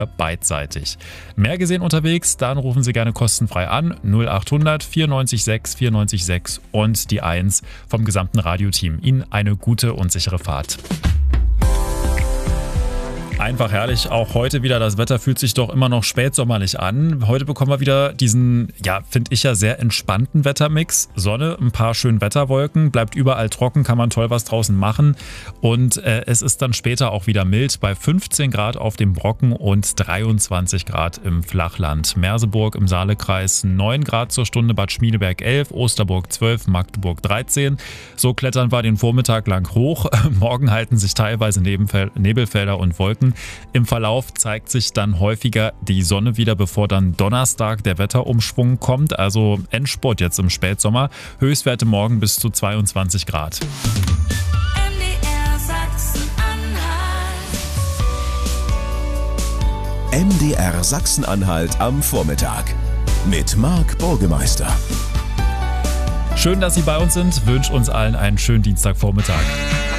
beidseitig. Mehr gesehen unterwegs, dann rufen Sie gerne kostenfrei an 0800 94 6 94 6 und die 1 vom gesamten Radioteam. Ihnen eine gute und sichere Fahrt. Einfach herrlich, auch heute wieder. Das Wetter fühlt sich doch immer noch spätsommerlich an. Heute bekommen wir wieder diesen, finde ich ja, sehr entspannten Wettermix. Sonne, ein paar schöne Wetterwolken, bleibt überall trocken, kann man toll was draußen machen. Und es ist dann später auch wieder mild bei 15 Grad auf dem Brocken und 23 Grad im Flachland. Merseburg im Saalekreis 9 Grad zur Stunde, Bad Schmiedeberg 11, Osterburg 12, Magdeburg 13. So klettern wir den Vormittag lang hoch. Morgen halten sich teilweise Nebelfelder und Wolken. Im Verlauf zeigt sich dann häufiger die Sonne wieder, bevor dann Donnerstag der Wetterumschwung kommt. Also Endspurt jetzt im Spätsommer. Höchstwerte morgen bis zu 22 Grad. MDR Sachsen-Anhalt am Vormittag mit Marc Burgemeister. Schön, dass Sie bei uns sind. Wünsche uns allen einen schönen Dienstagvormittag.